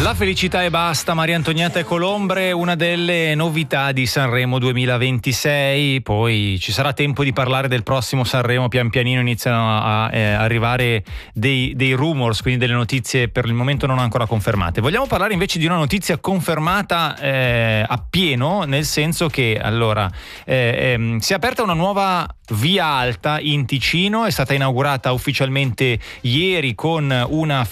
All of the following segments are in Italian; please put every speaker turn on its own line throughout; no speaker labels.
La felicità e basta, Maria Antonietta e Colombre, una delle novità di Sanremo 2026. Poi ci sarà tempo di parlare del prossimo Sanremo, pian pianino iniziano a arrivare dei rumors, quindi delle notizie per il momento non ancora confermate. Vogliamo parlare invece di una notizia confermata appieno, nel senso che allora si è aperta una nuova via alta in Ticino, è stata inaugurata ufficialmente ieri con una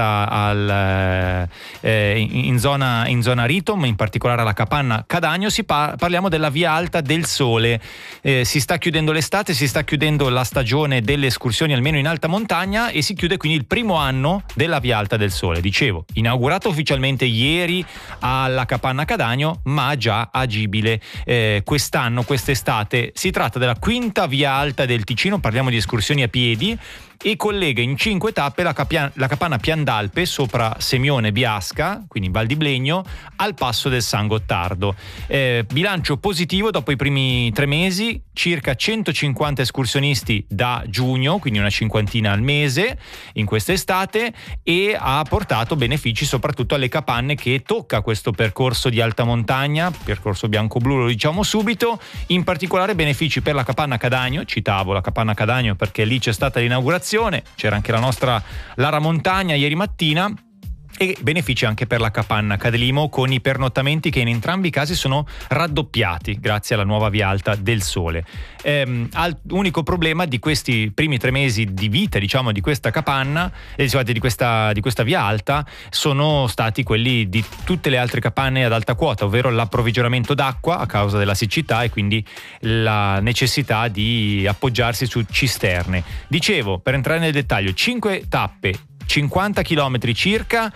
festa in zona Ritom, in particolare alla Capanna Cadagno. Parliamo della via alta del Sole. Si sta chiudendo l'estate, si sta chiudendo la stagione delle escursioni almeno in alta montagna e si chiude quindi il primo anno della via alta del Sole. Dicevo, inaugurato ufficialmente ieri alla Capanna Cadagno, ma già agibile quest'anno, quest'estate. Si tratta della quinta via alta del Ticino, parliamo di escursioni a piedi, e collega in 5 tappe la Capanna Piandalpe sopra Semione Biasca, quindi in Val di Blegno, al passo del San Gottardo. Bilancio positivo dopo i primi 3 mesi, circa 150 escursionisti da giugno, quindi una cinquantina al mese in quest'estate, e ha portato benefici soprattutto alle capanne che tocca questo percorso di alta montagna, percorso bianco-blu, lo diciamo subito, in particolare benefici per la Capanna Cadagno. Citavo la Capanna Cadagno perché lì c'è stata l'inaugurazione, c'era anche la nostra Lara Montagna ieri mattina, e benefici anche per la Capanna Cadelimo, con i pernottamenti che in entrambi i casi sono raddoppiati grazie alla nuova via alta del Sole. Unico problema di questi primi 3 mesi di vita, diciamo, di questa capanna, di questa via alta, sono stati quelli di tutte le altre capanne ad alta quota, ovvero l'approvvigionamento d'acqua a causa della siccità e quindi la necessità di appoggiarsi su cisterne. Dicevo, per entrare nel dettaglio, 5 tappe, 50 km circa,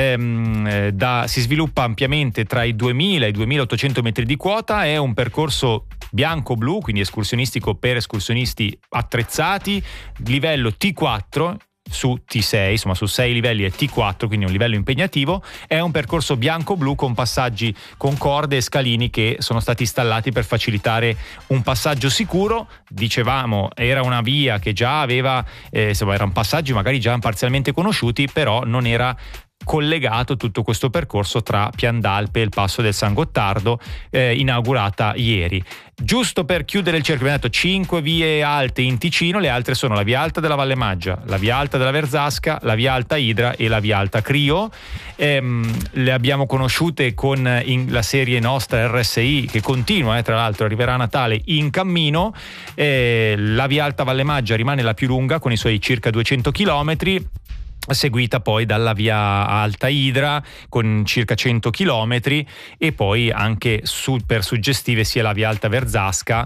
si sviluppa ampiamente tra i 2000 e i 2800 metri di quota, è un percorso bianco-blu, quindi escursionistico per escursionisti attrezzati, livello T4 su T6, insomma su 6 livelli è T4, quindi un livello impegnativo. È un percorso bianco-blu con passaggi con corde e scalini che sono stati installati per facilitare un passaggio sicuro. Dicevamo, era una via che già aveva, erano passaggi magari già parzialmente conosciuti, però non era collegato tutto questo percorso tra Piandalpe e il passo del San Gottardo, inaugurata ieri. Giusto per chiudere il cerchio, abbiamo detto 5 vie alte in Ticino, le altre sono la via alta della Valle Maggia, la via alta della Verzasca, la via alta Idra e la via alta Crio. Le abbiamo conosciute con la serie nostra RSI, che continua, tra l'altro arriverà a Natale, in cammino. La via alta Valle Maggia rimane la più lunga con i suoi circa 200 chilometri, seguita poi dalla via alta Idra con circa 100 chilometri, e poi anche per suggestive sia la via alta Verzasca,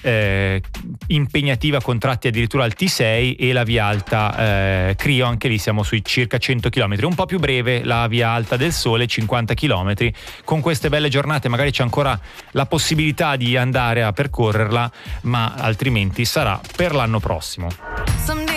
impegnativa con tratti addirittura al T6, e la via alta Crio, anche lì siamo sui circa 100 chilometri. Un po' più breve la via alta del Sole, 50 chilometri. Con queste belle giornate magari c'è ancora la possibilità di andare a percorrerla, ma altrimenti sarà per l'anno prossimo.